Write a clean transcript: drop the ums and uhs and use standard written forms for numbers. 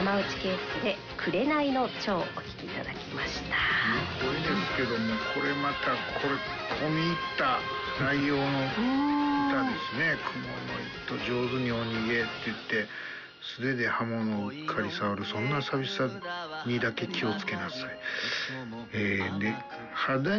山内圭介で紅の蝶をお聴きいただきました。 すごいですけども、これまた込み入った内容の歌ですね。雲の糸上手にお逃げって言って、素手で刃物をうっかり触る、そんな寂しさにだけ気をつけなさい。で、肌